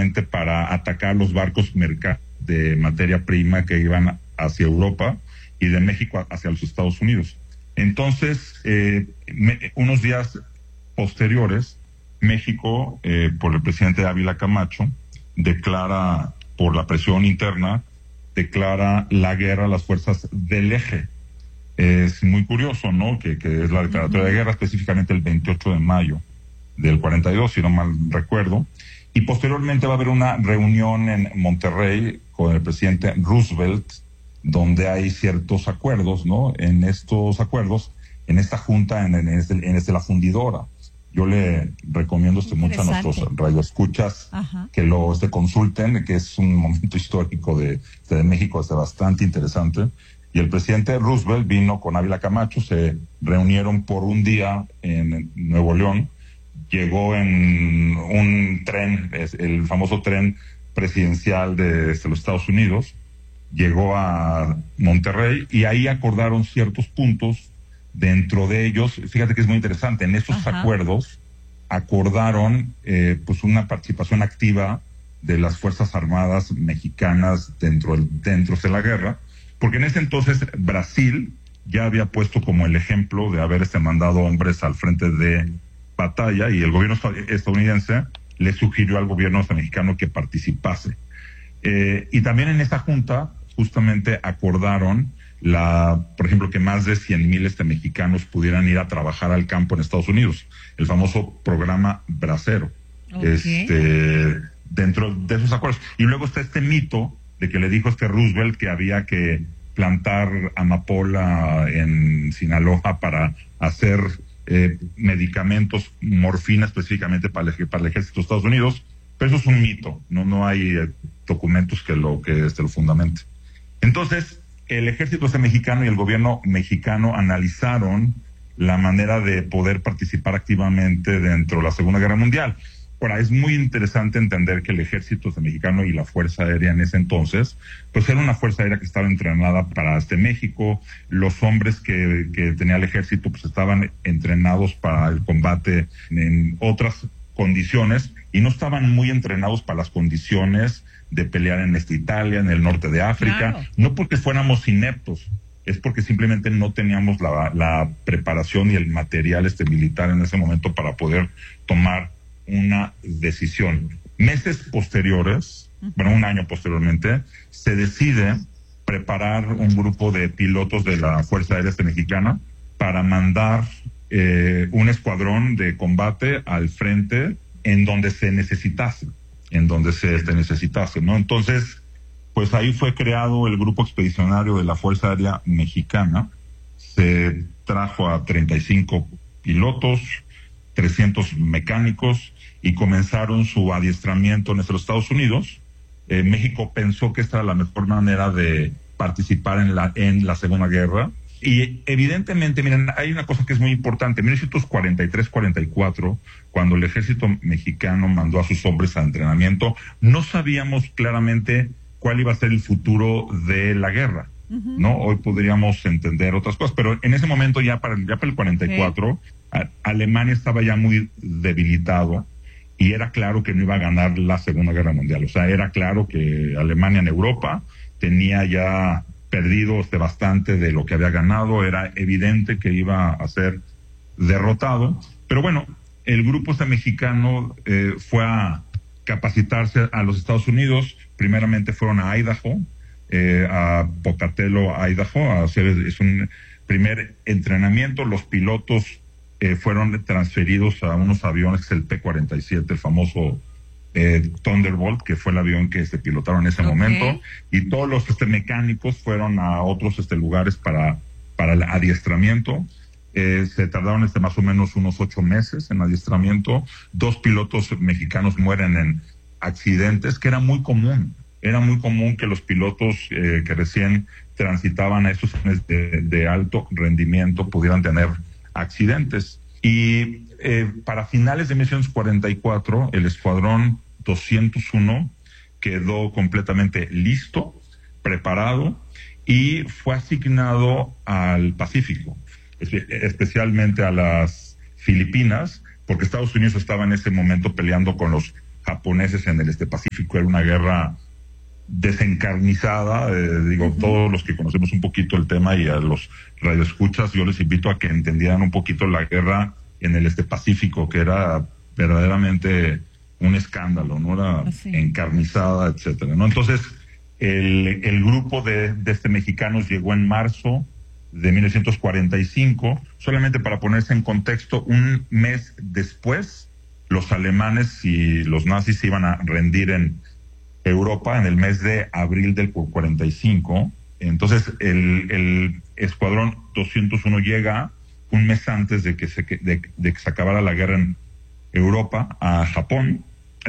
precisamente para atacar los barcos de materia prima que iban hacia Europa y de México hacia los Estados Unidos. Entonces, unos días posteriores, México, por el presidente Ávila Camacho, declara, por la presión interna, declara la guerra a las fuerzas del Eje. Es muy curioso, ¿no?, que es la declaratoria de guerra, específicamente el 28 de mayo del 42, si no mal recuerdo. Y posteriormente va a haber una reunión en Monterrey con el presidente Roosevelt, donde hay ciertos acuerdos, ¿no? En estos acuerdos, en esta junta, en la fundidora. Yo le recomiendo mucho a nuestros radioescuchas que lo consulten, que es un momento histórico de México, bastante interesante. Y el presidente Roosevelt vino con Ávila Camacho, se reunieron por un día en Nuevo León, llegó en un tren, el famoso tren presidencial de los Estados Unidos, llegó a Monterrey y ahí acordaron ciertos puntos. Dentro de ellos, fíjate que es muy interesante, en esos acuerdos acordaron pues una participación activa de las Fuerzas Armadas mexicanas dentro de la guerra, porque en ese entonces Brasil ya había puesto como el ejemplo de haber mandado hombres al frente de batalla, y el gobierno estadounidense le sugirió al gobierno mexicano que participase. Y también en esta junta justamente acordaron por ejemplo, que más de 100,000 mexicanos pudieran ir a trabajar al campo en Estados Unidos, el famoso programa Bracero, dentro de esos acuerdos. Y luego está este mito de que le dijo Roosevelt que había que plantar amapola en Sinaloa para hacer medicamentos, morfina específicamente para el ejército de Estados Unidos, pero eso es un mito, no hay documentos que lo fundamenten. Entonces, el ejército mexicano y el gobierno mexicano analizaron la manera de poder participar activamente dentro de la Segunda Guerra Mundial. Ahora, es muy interesante entender que el ejército mexicano y la Fuerza Aérea en ese entonces, pues era una Fuerza Aérea que estaba entrenada para México. Los hombres que tenía el ejército pues estaban entrenados para el combate en otras condiciones y no estaban muy entrenados para las condiciones de pelear en Italia, en el norte de África, no porque fuéramos ineptos, es porque simplemente no teníamos la preparación y el material militar en ese momento para poder tomar una decisión. Meses posteriores, un año posteriormente, se decide preparar un grupo de pilotos de la Fuerza Aérea Mexicana para mandar un escuadrón de combate al frente en donde se necesitase. ¿No? Entonces, pues ahí fue creado el grupo expedicionario de la Fuerza Aérea Mexicana. Se trajo a 35 pilotos, 300 mecánicos y comenzaron su adiestramiento en los Estados Unidos. México pensó que esta era la mejor manera de participar en la Segunda Guerra. Y evidentemente, miren, hay una cosa que es muy importante. En 1943-44, cuando el ejército mexicano mandó a sus hombres a entrenamiento, no sabíamos claramente cuál iba a ser el futuro de la guerra, ¿no? Hoy podríamos entender otras cosas, pero en ese momento, ya para el 44, Alemania estaba ya muy debilitado y era claro que no iba a ganar la Segunda Guerra Mundial. O sea, era claro que Alemania en Europa tenía ya perdido bastante de lo que había ganado, era evidente que iba a ser derrotado, pero bueno, el grupo mexicano fue a capacitarse a los Estados Unidos. Primeramente fueron a Idaho, a Pocatello, Idaho, a hacer un primer entrenamiento. Los pilotos fueron transferidos a unos aviones, el P-47, el famoso Thunderbolt, que fue el avión que pilotaron en ese momento, y todos los mecánicos fueron a otros lugares para el adiestramiento. Se tardaron más o menos unos 8 meses en adiestramiento. 2 pilotos mexicanos mueren en accidentes, que era muy común. Era muy común que los pilotos que recién transitaban a esos de alto rendimiento pudieran tener accidentes. Y para finales de 1944, el Escuadrón 201 quedó completamente listo, preparado, y fue asignado al Pacífico, especialmente a las Filipinas, porque Estados Unidos estaba en ese momento peleando con los japoneses en el Pacífico. Era una guerra desencarnizada, todos los que conocemos un poquito el tema y a los radioescuchas, yo les invito a que entendieran un poquito la guerra en el Pacífico, que era verdaderamente un escándalo, ¿no? Era encarnizada, etcétera, ¿no? Entonces, el grupo de mexicanos llegó en marzo de 1945, solamente para ponerse en contexto, un mes después, los alemanes y los nazis se iban a rendir en Europa en el mes de abril del 45. Entonces el escuadrón 201 llega un mes antes de que se acabara la guerra en Europa a Japón,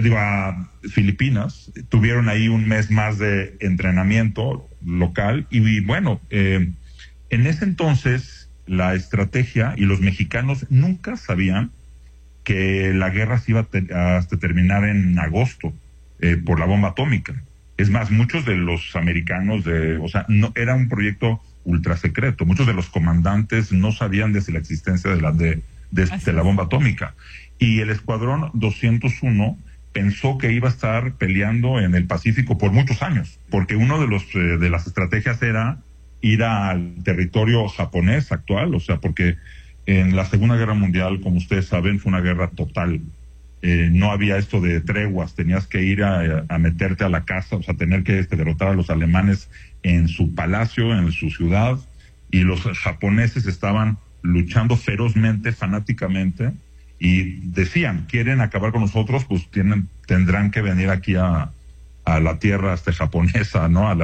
a Filipinas. Tuvieron ahí un mes más de entrenamiento local y bueno, en ese entonces la estrategia, y los mexicanos nunca sabían que la guerra se iba hasta terminar en agosto por la bomba atómica. Es más, muchos de los americanos, no era un proyecto ultra secreto. Muchos de los comandantes no sabían de la existencia de la bomba atómica. Y el escuadrón 201 pensó que iba a estar peleando en el Pacífico por muchos años, porque uno de las estrategias era ir al territorio japonés actual, porque en la Segunda Guerra Mundial, como ustedes saben, fue una guerra total. No había esto de treguas, tenías que ir a meterte a la casa, tener que derrotar a los alemanes en su palacio, en su ciudad, y los japoneses estaban luchando ferozmente, fanáticamente, y decían, quieren acabar con nosotros, pues tendrán que venir aquí a la tierra japonesa, ¿no? al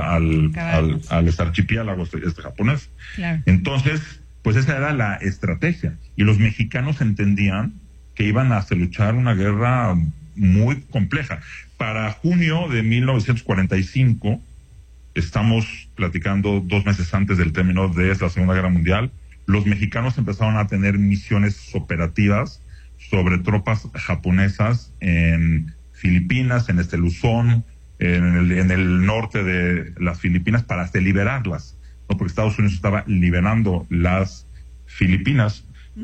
archipiélago japonés. Claro. Entonces, pues esa era la estrategia, y los mexicanos entendían que iban a luchar una guerra muy compleja. Para junio de 1945, estamos platicando 2 meses antes del término de la Segunda Guerra Mundial, los mexicanos empezaron a tener misiones operativas sobre tropas japonesas en Filipinas, en Luzón, en el norte de las Filipinas, para liberarlas, ¿no? Porque Estados Unidos estaba liberando las Filipinas.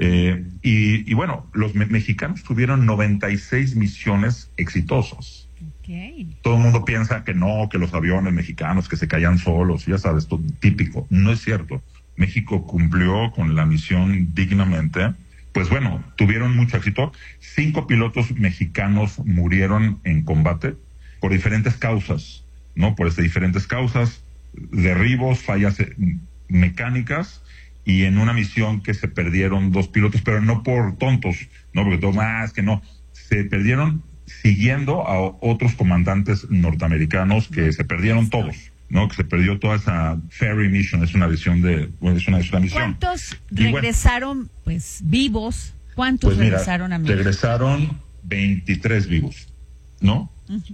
Y bueno, los mexicanos tuvieron 96 misiones exitosas. Okay. Todo el mundo piensa que no, que los aviones mexicanos que se caían solos, ya sabes, todo típico. No es cierto. México cumplió con la misión dignamente. Pues bueno, tuvieron mucho éxito. 5 pilotos mexicanos murieron en combate por diferentes causas, ¿no? Por diferentes causas, derribos, fallas mecánicas, y en una misión que se perdieron 2 pilotos, pero no por tontos, no, porque todo más que no, se perdieron siguiendo a otros comandantes norteamericanos, que se perdieron todos, ¿no? Que se perdió toda esa ferry mission, es una misión. ¿Cuántos regresaron, vivos? ¿Cuántos regresaron a México? Regresaron 23 vivos, ¿no?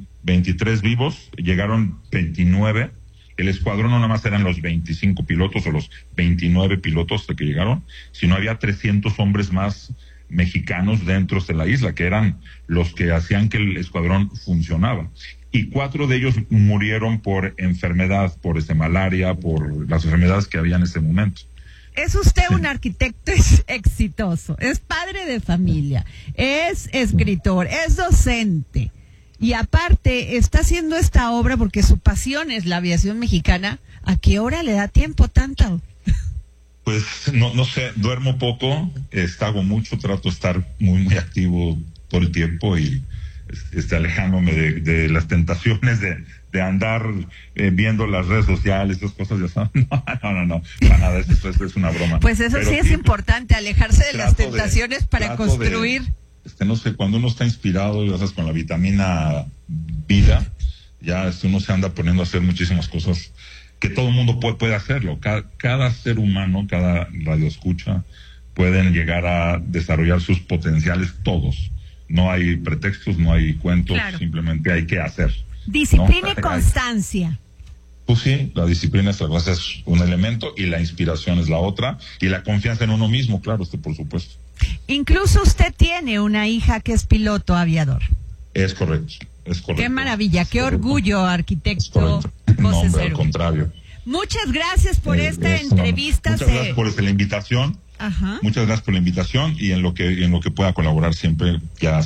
23 vivos, llegaron 29. El escuadrón no nada más eran los 25 pilotos o los 29 pilotos que llegaron, sino había 300 hombres más mexicanos dentro de la isla, que eran los que hacían que el escuadrón funcionaba. Y 4 de ellos murieron por enfermedad, por malaria, por las enfermedades que había en ese momento. Es usted un arquitecto exitoso, es padre de familia, es escritor, es docente. Y aparte, está haciendo esta obra porque su pasión es la aviación mexicana. ¿A qué hora le da tiempo tanto? Pues no sé, duermo poco, hago mucho, trato de estar muy para todo el tiempo y alejándome de las tentaciones de andar viendo las redes sociales, esas cosas. No, para nada, eso es una broma. Pues eso sí es importante, alejarse de las tentaciones para construir. No sé, cuando uno está inspirado, ya sabes, con la vitamina vida, ya uno se anda poniendo a hacer muchísimas cosas que todo el mundo puede hacerlo. Cada ser humano, cada radioescucha, pueden llegar a desarrollar sus potenciales todos. No hay pretextos, no hay cuentos, claro. Simplemente hay que hacer. Disciplina, ¿no? Y constancia. Pues sí, la disciplina es un elemento y la inspiración es la otra, y la confianza en uno mismo, claro, por supuesto. Incluso usted tiene una hija que es piloto aviador. Es correcto. Qué maravilla, qué orgullo, arquitecto José Cero. Al contrario. Muchas gracias por esta entrevista. Muchas gracias por la invitación. Ajá. Muchas gracias por la invitación, y en lo que pueda colaborar siempre, ya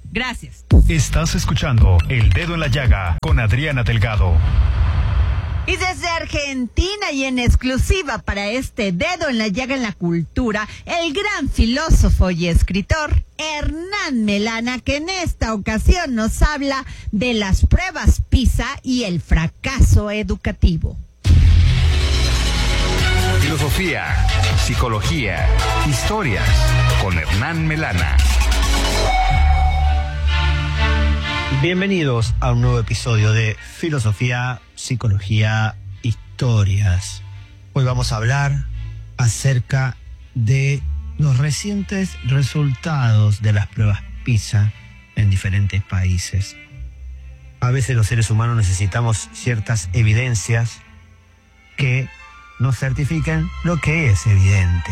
Gracias. Estás escuchando El Dedo en la Llaga con Adriana Delgado. Y desde Argentina y en exclusiva para este Dedo en la Llaga en la cultura, el gran filósofo y escritor Hernán Melana, que en esta ocasión nos habla de las pruebas PISA y el fracaso educativo. Filosofía, psicología, historias con Hernán Melana. Bienvenidos a un nuevo episodio de Filosofía, Psicología, Historias. Hoy vamos a hablar acerca de los recientes resultados de las pruebas PISA en diferentes países. A veces los seres humanos necesitamos ciertas evidencias que nos certifiquen lo que es evidente.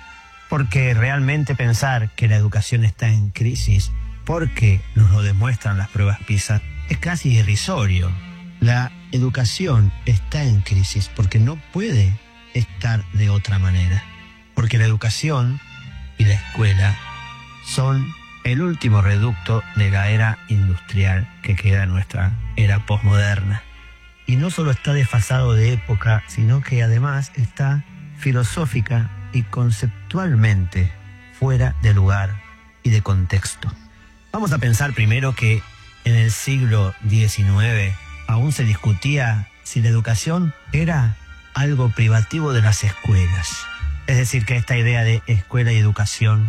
Porque realmente pensar que la educación está en crisis porque nos lo demuestran las pruebas PISA es casi irrisorio. La educación está en crisis porque no puede estar de otra manera. Porque la educación y la escuela son el último reducto de la era industrial que queda en nuestra era posmoderna. Y no solo está desfasado de época, sino que además está filosófica y conceptualmente fuera de lugar y de contexto. Vamos a pensar primero que en el siglo XIX aún se discutía si la educación era algo privativo de las escuelas. Es decir, que esta idea de escuela y educación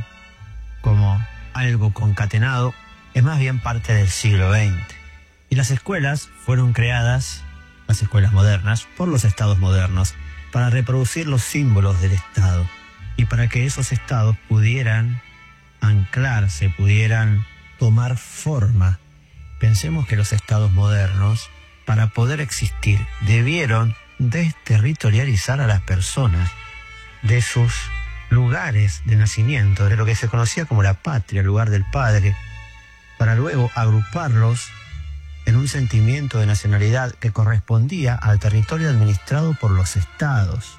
como algo concatenado es más bien parte del siglo XX. Y las escuelas fueron creadas, las escuelas modernas, por los estados modernos, para reproducir los símbolos del Estado y para que esos estados pudieran anclarse, pudieran tomar forma. Pensemos que los estados modernos, para poder existir, debieron desterritorializar a las personas de sus lugares de nacimiento, de lo que se conocía como la patria, el lugar del padre, para luego agruparlos en un sentimiento de nacionalidad que correspondía al territorio administrado por los estados.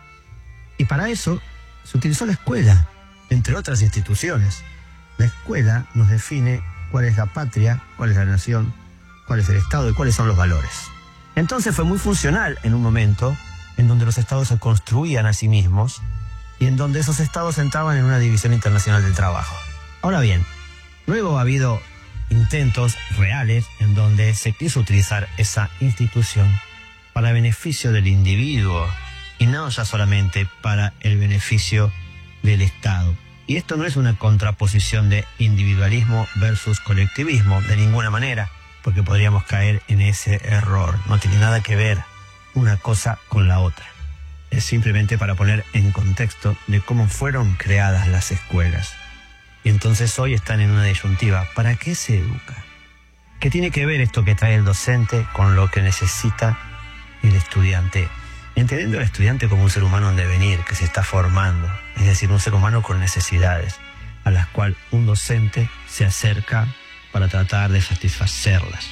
Y para eso se utilizó la escuela, entre otras instituciones. La escuela nos define cuál es la patria, cuál es la nación, cuál es el Estado y cuáles son los valores. Entonces fue muy funcional en un momento en donde los estados se construían a sí mismos y en donde esos estados entraban en una división internacional del trabajo. Ahora bien, luego ha habido intentos reales en donde se quiso utilizar esa institución para beneficio del individuo y no ya solamente para el beneficio del Estado. Y esto no es una contraposición de individualismo versus colectivismo, de ninguna manera, porque podríamos caer en ese error. No tiene nada que ver una cosa con la otra. Es simplemente para poner en contexto de cómo fueron creadas las escuelas. Y entonces hoy están en una disyuntiva. ¿Para qué se educa? ¿Qué tiene que ver esto que trae el docente con lo que necesita el estudiante? Entendiendo al estudiante como un ser humano en devenir, que se está formando, es decir, un ser humano con necesidades, a las cuales un docente se acerca para tratar de satisfacerlas.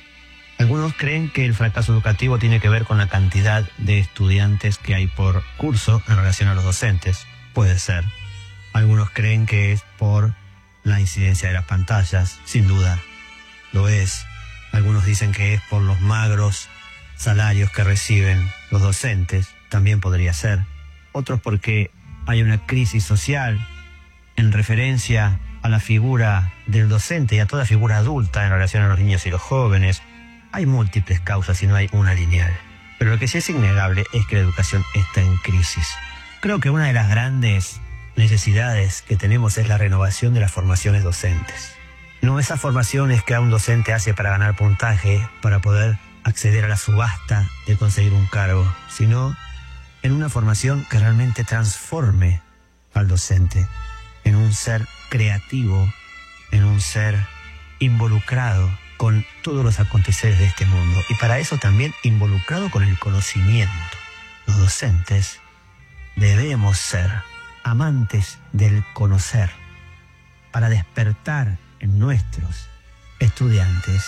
Algunos creen que el fracaso educativo tiene que ver con la cantidad de estudiantes que hay por curso en relación a los docentes. Puede ser. Algunos creen que es por la incidencia de las pantallas, sin duda, lo es. Algunos dicen que es por los magros salarios que reciben los docentes, también podría ser. Otros porque hay una crisis social en referencia a la figura del docente y a toda figura adulta en relación a los niños y los jóvenes. Hay múltiples causas y no hay una lineal. Pero lo que sí es innegable es que la educación está en crisis. Creo que una de las grandes necesidades que tenemos es la renovación de las formaciones docentes. No esas formaciones que a un docente hace para ganar puntaje, para poder acceder a la subasta de conseguir un cargo, sino en una formación que realmente transforme al docente en un ser creativo, en un ser involucrado con todos los aconteceres de este mundo y para eso también involucrado con el conocimiento. Los docentes debemos ser amantes del conocer para despertar en nuestros estudiantes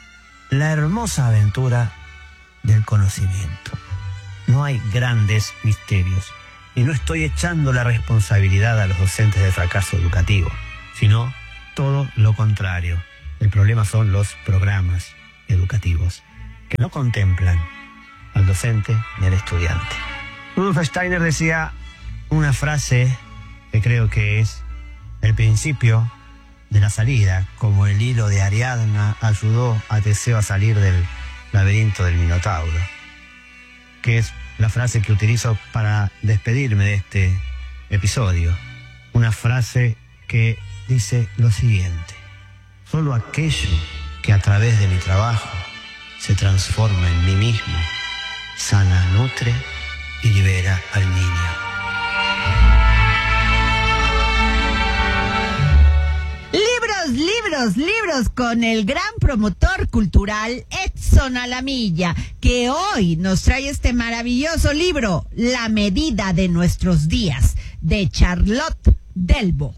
la hermosa aventura del conocimiento. No hay grandes misterios y no estoy echando la responsabilidad a los docentes del fracaso educativo, sino todo lo contrario. El problema son los programas educativos que no contemplan al docente ni al estudiante. Rudolf Steiner decía una frase que creo que es el principio de la salida, como el hilo de Ariadna ayudó a Teseo a salir del laberinto del Minotauro, que es la frase que utilizo para despedirme de este episodio. Una frase que dice lo siguiente: solo aquello que a través de mi trabajo se transforma en mí mismo, sana, nutre y libera al niño. Libros con el gran promotor cultural Edson Alamilla, que hoy nos trae este maravilloso libro, La medida de nuestros días, de Charlotte Delbo.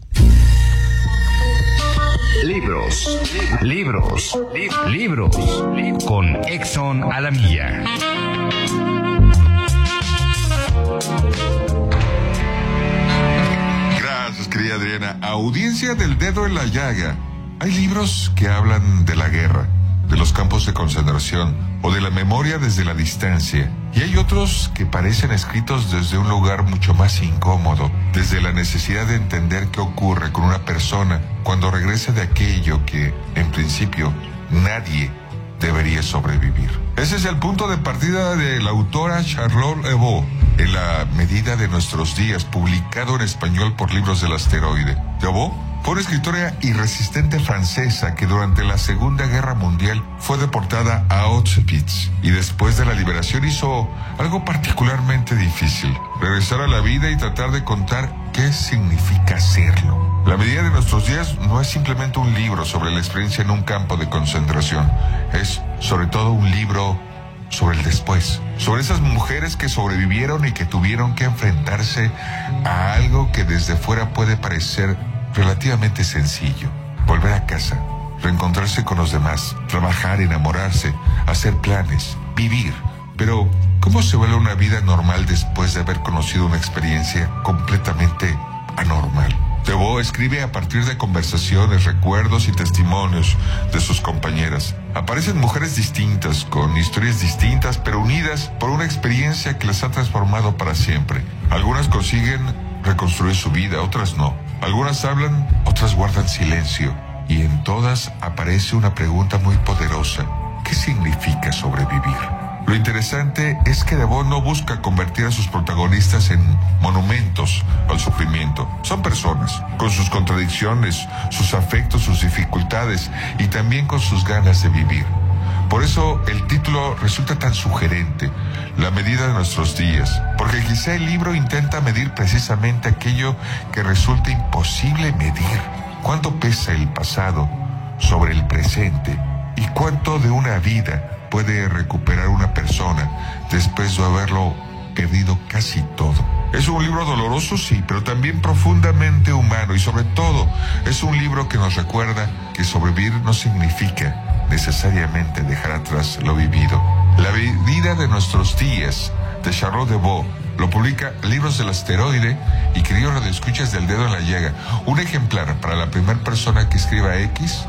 Libros, con Edson Alamilla. Gracias, querida Adriana. Audiencia del Dedo en la Llaga. Hay libros que hablan de la guerra, de los campos de concentración o de la memoria desde la distancia. Y hay otros que parecen escritos desde un lugar mucho más incómodo, desde la necesidad de entender qué ocurre con una persona cuando regresa de aquello que, en principio, nadie debería sobrevivir. Ese es el punto de partida de la autora Charlotte Delbo, en La medida de nuestros días, publicado en español por Libros del Asteroide. Delbo fue una escritora irresistente francesa que durante la Segunda Guerra Mundial fue deportada a Auschwitz y después de la liberación hizo algo particularmente difícil: regresar a la vida y tratar de contar qué significa serlo. La medida de nuestros días no es simplemente un libro sobre la experiencia en un campo de concentración, es sobre todo un libro sobre el después, sobre esas mujeres que sobrevivieron y que tuvieron que enfrentarse a algo que desde fuera puede parecer relativamente sencillo: volver a casa, reencontrarse con los demás, trabajar, enamorarse, hacer planes, vivir. Pero, ¿cómo se vuelve una vida normal después de haber conocido una experiencia completamente anormal? Delbo escribe a partir de conversaciones, recuerdos y testimonios de sus compañeras. Aparecen mujeres distintas, con historias distintas, pero unidas por una experiencia que las ha transformado para siempre. Algunas consiguen reconstruir su vida, otras no. Algunas hablan, otras guardan silencio. Y en todas aparece una pregunta muy poderosa: ¿qué significa sobrevivir? Lo interesante es que Delbo no busca convertir a sus protagonistas en monumentos al sufrimiento. Son personas, con sus contradicciones, sus afectos, sus dificultades y también con sus ganas de vivir. Por eso el título resulta tan sugerente: La medida de nuestros días, porque quizá el libro intenta medir precisamente aquello que resulta imposible medir. ¿Cuánto pesa el pasado sobre el presente? ¿Y cuánto de una vida puede recuperar una persona después de haberlo perdido casi todo? Es un libro doloroso, sí, pero también profundamente humano, y sobre todo es un libro que nos recuerda que sobrevivir no significa necesariamente dejar atrás lo vivido. La medida de nuestros días, de Charlotte Delbo, lo publica Libros del Asteroide. Y queridos radioescuchas del Dedo en la Llaga, un ejemplar para la primera persona que escriba X,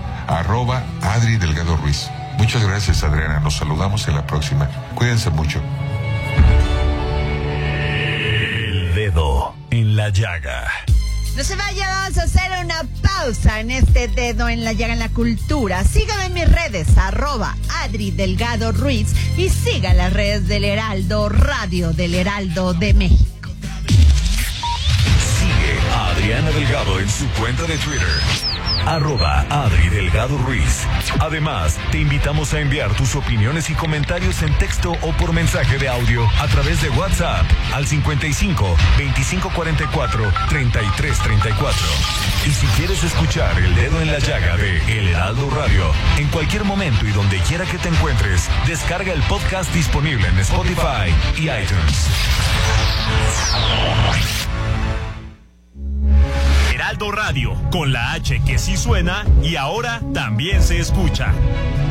@Adri Delgado Ruiz. Muchas gracias, Adriana. Nos saludamos en la próxima. Cuídense mucho. El Dedo en la Llaga. No se vaya, vamos a hacer una pausa en este Dedo en la Llaga en la cultura. Sígame en mis redes, @Adri Delgado Ruiz, y siga las redes del Heraldo Radio, del Heraldo de México. Sigue a Adriana Delgado en su cuenta de Twitter, @Adri Delgado Ruiz. Además, te invitamos a enviar tus opiniones y comentarios en texto o por mensaje de audio a través de WhatsApp al 55 2544 3334. Y si quieres escuchar El Dedo en la Llaga de El Heraldo Radio en cualquier momento y donde quiera que te encuentres, descarga el podcast disponible en Spotify y iTunes. Heraldo Radio, con la H que sí suena y ahora también se escucha.